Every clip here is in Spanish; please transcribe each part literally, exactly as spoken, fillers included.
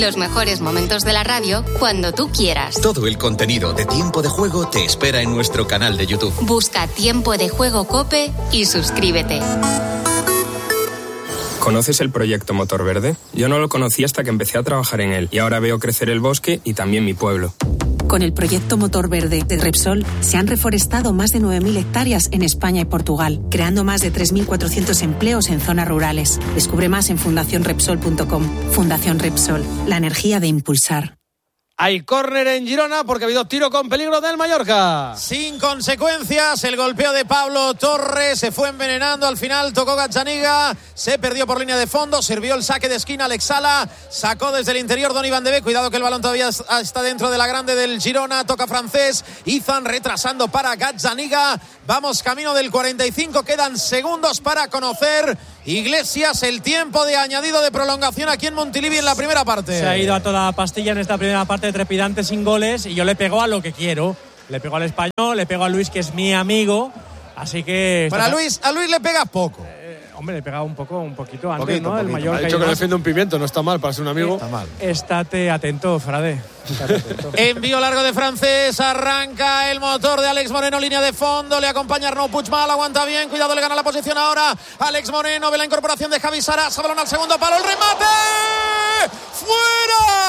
Los mejores momentos de la radio cuando tú quieras. Todo el contenido de Tiempo de Juego te espera en nuestro canal de YouTube. Busca Tiempo de Juego COPE y suscríbete. ¿Conoces el proyecto Motor Verde? Yo no lo conocí hasta que empecé a trabajar en él y ahora veo crecer el bosque y también mi pueblo. Con el proyecto Motor Verde de Repsol se han reforestado más de nueve mil hectáreas en España y Portugal, creando más de tres mil cuatrocientos empleos en zonas rurales. Descubre más en fundación repsol punto com. Fundación Repsol, la energía de impulsar. Hay córner en Girona porque ha habido tiro con peligro del Mallorca. Sin consecuencias, el golpeo de Pablo Torres se fue envenenando, al final tocó Gazzaniga, se perdió por línea de fondo, sirvió el saque de esquina Alex Sala, sacó desde el interior Donny Van de Beek, cuidado que el balón todavía está dentro de la grande del Girona, toca francés, Izan retrasando para Gazzaniga, vamos camino del cuarenta y cinco, quedan segundos para conocer, Iglesias, el tiempo de añadido de prolongación aquí en Montilivi en la primera parte. Se ha ido a toda pastilla en esta primera parte trepidante sin goles y yo le pego a lo que quiero. Le pego al español, le pego a Luis, que es mi amigo, así que... Bueno, a Luis, a Luis le pega poco. Eh, hombre, le pega un poco, un poquito antes, poquito, ¿no? Poquito. El Mallorca. Ha dicho que le defiende un pimiento, no está mal para ser un amigo. Está mal. Estate atento, Frade. Estate atento. Envío largo de francés, arranca el motor de Alex Moreno, línea de fondo, le acompaña Arnaud Puigmal, aguanta bien, cuidado, le gana la posición ahora Alex Moreno, ve la incorporación de Javi Sarasa, balón al segundo palo, el remate, ¡fuera!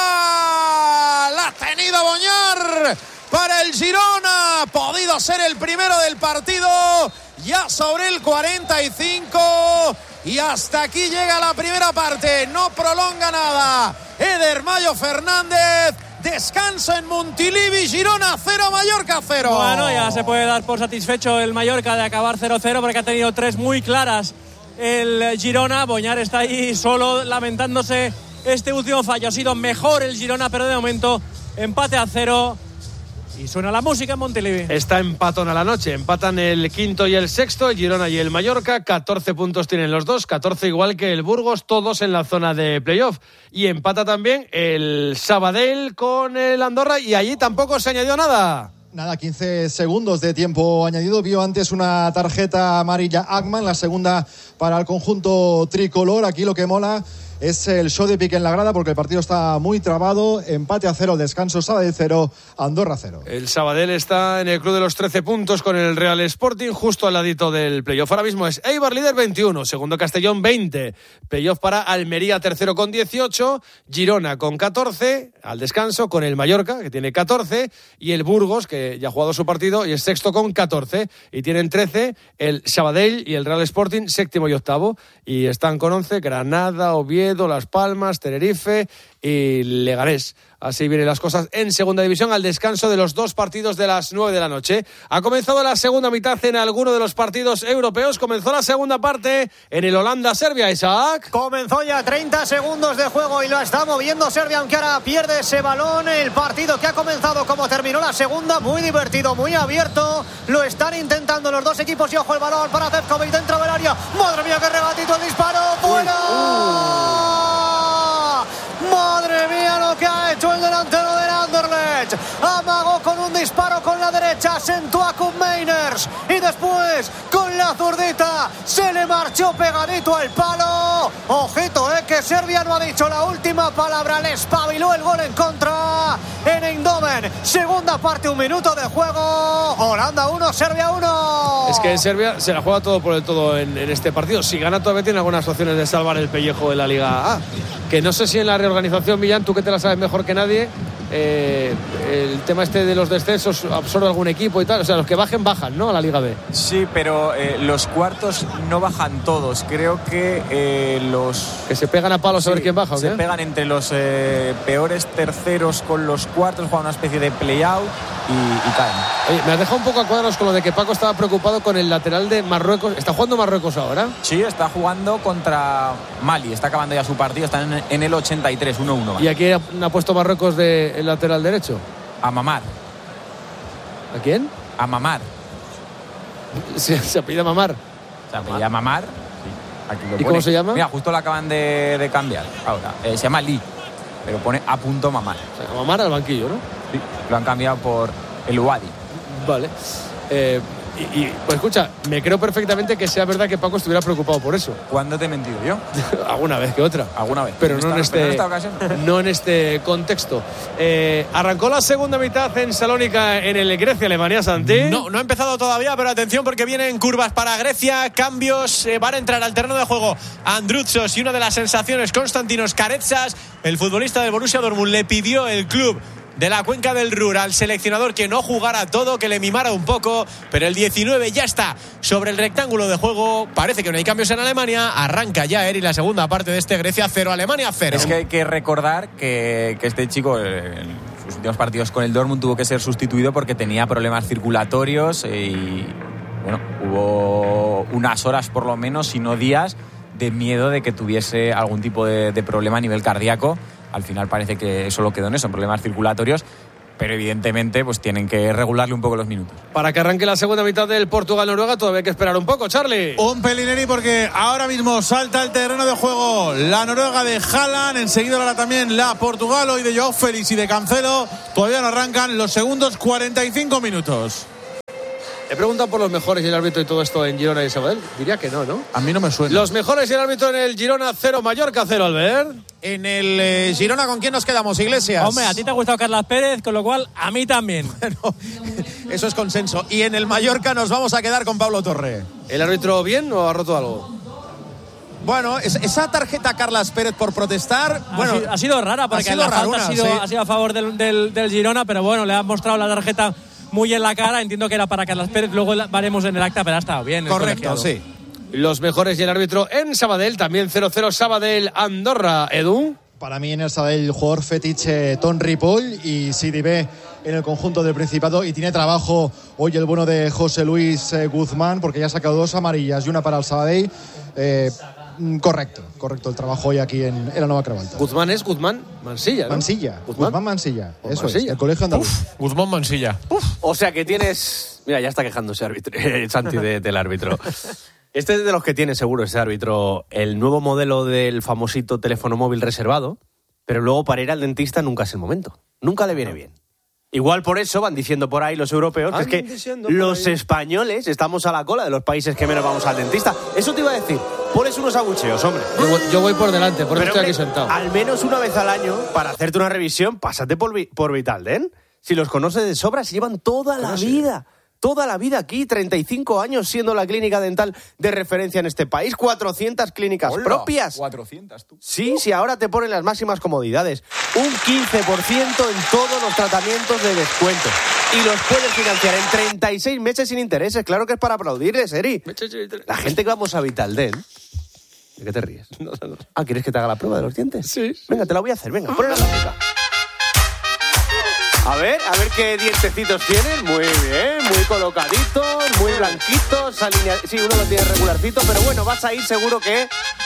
La ha tenido Boñar para el Girona, podido ser el primero del partido, ya sobre el cuarenta y cinco, y hasta aquí llega la primera parte, no prolonga nada Eder Mayo Fernández. Descanso en Montilivi, Girona cero, Mallorca cero. Bueno, ya se puede dar por satisfecho el Mallorca de acabar cero cero porque ha tenido tres muy claras el Girona. Boñar está ahí solo lamentándose este último fallo. Ha sido mejor el Girona, pero de momento empate a cero. Y suena la música en Montilivi. Está empatón a la noche. Empatan el quinto y el sexto, el Girona y el Mallorca. catorce puntos tienen los dos, catorce igual que el Burgos, todos en la zona de playoff. Y empata también el Sabadell con el Andorra y allí tampoco se añadió nada. Nada, quince segundos de tiempo añadido. Vio antes una tarjeta amarilla Ackman, la segunda para el conjunto tricolor. Aquí lo que mola es el show de pique en la grada porque el partido está muy trabado. Empate a cero, descanso, Sabadell cero, Andorra cero. El Sabadell está en el club de los trece puntos con el Real Sporting justo al ladito del playoff. Ahora mismo es Eibar líder veintiuno, segundo Castellón veinte. Playoff para Almería tercero con dieciocho, Girona con catorce, al descanso con el Mallorca que tiene catorce y el Burgos que ya ha jugado su partido y es sexto con catorce. Y tienen trece el Sabadell y el Real Sporting séptimo y octavo. Y están con once Granada, Oviedo, Las Palmas, Tenerife y Leganés. Así vienen las cosas en segunda división al descanso de los dos partidos de las nueve de la noche. Ha comenzado la segunda mitad en alguno de los partidos europeos. Comenzó la segunda parte en el Holanda-Serbia, Isaac. Comenzó ya treinta segundos de juego y lo está moviendo Serbia, aunque ahora pierde ese balón. El partido que ha comenzado como terminó la segunda, muy divertido, muy abierto. Lo están intentando los dos equipos y ojo el balón para Zefkovic dentro del área. Madre mía, qué regatito el disparo. ¡Fuera! Madre mía lo que ha hecho el delantero del Anderlecht. Amagó con un disparo con la derecha, sentó a Koop Meiners y después con la zurdita se le marchó pegadito al palo. Ojito, eh, que Serbia no ha dicho la última palabra, le espabiló el gol en contra en Eindhoven. Segunda parte, un minuto de juego. Holanda uno, Serbia uno. Es que Serbia se la juega todo por el todo en, en este partido. Si gana todavía tiene algunas opciones de salvar el pellejo de la Liga A. Que no sé si en la reorganización, Millán, tú que te la sabes mejor que nadie, eh, el tema este de los descensos absorbe algún equipo y tal. O sea, los que bajen, bajan, ¿no? A la Liga B. Sí, pero eh, los cuartos no bajan todos. Creo que eh, los... Que se pegan a palos, sí, a ver quién baja, ¿o se qué? pegan entre los eh, peores terceros con los cuartos, juegan una especie de play-out y, y caen. Oye, me has dejado un poco a cuadros con lo de que Paco estaba preocupado con el lateral de Marruecos. ¿Está jugando Marruecos ahora? Sí, está jugando contra Mali. Está acabando ya su partido. Está en, en el ochenta y tres, uno uno. ¿Y aquí ha, ha puesto Marruecos de el lateral derecho? A Mamar. ¿A quién? A Mamar. Se, se apellida Mamar. Se apellida Mamar. Sí. Aquí lo ¿Y pone. cómo se llama? Mira, justo lo acaban de, de cambiar ahora. Eh, se llama Lee, pero pone a punto Mamar. O sea, Mamar al banquillo, ¿no? Sí, lo han cambiado por el Wadi. Vale. Eh, Y, y, pues escucha, me creo perfectamente que sea verdad que Paco estuviera preocupado por eso. ¿Cuándo te he mentido yo? Alguna vez que otra. Alguna vez. Pero, no, esta, en este, pero en esta ocasión. No en este contexto. Eh, arrancó la segunda mitad en Salónica en el Grecia-Alemania, Santi. No, no ha empezado todavía, pero atención porque vienen curvas para Grecia, cambios, eh, van a entrar al terreno de juego Androutsos y una de las sensaciones, Konstantinos Karetsas, el futbolista del Borussia Dortmund, le pidió el club de la cuenca del Ruhr al seleccionador que no jugara todo, que le mimara un poco, pero el diecinueve ya está sobre el rectángulo de juego. Parece que no hay cambios en Alemania. Arranca ya Eri la segunda parte de este Grecia cero, Alemania cero. Es que hay que recordar que, que este chico en sus últimos partidos con el Dortmund tuvo que ser sustituido porque tenía problemas circulatorios y bueno, hubo unas horas por lo menos, si no días, de miedo de que tuviese algún tipo de, de problema a nivel cardíaco. Al final parece que solo quedó en eso, en problemas circulatorios, pero evidentemente pues tienen que regularle un poco los minutos. Para que arranque la segunda mitad del Portugal-Noruega todavía hay que esperar un poco, Charlie. Un pelineri porque ahora mismo salta al terreno de juego la Noruega de Haaland, enseguida ahora también la Portugal, hoy de Joao Félix y de Cancelo. Todavía no arrancan los segundos cuarenta y cinco minutos. He preguntado por los mejores y el árbitro y todo esto en Girona y Sabadell. Diría que no, ¿no? A mí no me suena. Los mejores y el árbitro en el Girona cero, Mallorca cero, Albert. En el eh, Girona, ¿con quién nos quedamos, Iglesias? Hombre, a ti te ha gustado Carlas Pérez, con lo cual a mí también. Bueno, eso es consenso. Y en el Mallorca nos vamos a quedar con Pablo Torre. ¿El árbitro bien o ha roto algo? Bueno, esa tarjeta Carlas Pérez por protestar, ha bueno, sido, ha sido rara porque ha sido la falta raruna, ha, sido, sí. ha sido a favor del, del, del Girona, pero bueno, le han mostrado la tarjeta muy en la cara. Entiendo que era para Carlas Pérez, luego veremos en el acta, pero ha estado bien. Correcto, sí. Los mejores y el árbitro en Sabadell, también cero cero Sabadell, Andorra, Edu. Para mí en el Sabadell, el jugador fetiche Ton Ripoll y Sidi B en el conjunto del Principado, y tiene trabajo hoy el bueno de José Luis eh, Guzmán, porque ya ha sacado dos amarillas y una para el Sabadell. Eh, correcto, correcto el trabajo hoy aquí en, en la Nueva Cravalta. Guzmán es Guzmán Mansilla, ¿no? Mansilla, Guzmán, Guzmán Mansilla, o eso Mansilla. es, el colegio andaluz. Uf, Guzmán Mansilla. Uf. O sea que tienes... Mira, ya está quejándose árbitro, Santi de, del árbitro. Este es de los que tiene seguro ese árbitro el nuevo modelo del famosito teléfono móvil reservado, pero luego para ir al dentista nunca es el momento. Nunca le viene bien. Igual por eso van diciendo por ahí los europeos que es que los españoles estamos a la cola de los países que menos vamos al dentista. Eso te iba a decir. Pones unos abucheos, hombre. Yo voy, yo voy por delante, por eso estoy aquí hombre, sentado. Al menos una vez al año, para hacerte una revisión, pásate por, por Vitaldent. Si los conoces de sobra, se llevan toda la vida. Toda la vida aquí, treinta y cinco años siendo la clínica dental de referencia en este país, cuatrocientas clínicas Hola, propias. cuatrocientas, tú. Sí, sí, ahora te ponen las máximas comodidades. Un quince por ciento en todos los tratamientos de descuento. Y los puedes financiar en treinta y seis meses sin intereses. Claro que es para aplaudirles, Eri. La gente que vamos a Vitaldent... ¿De qué te ríes? No, no, no. Ah, ¿quieres que te haga la prueba de los dientes? Sí. sí. Venga, te la voy a hacer. Venga, ponle la música. A ver, a ver qué dientecitos tienen. Muy bien, muy colocaditos, muy blanquitos. Alinea... Sí, uno lo tiene regularcito, pero bueno, vas a ir seguro que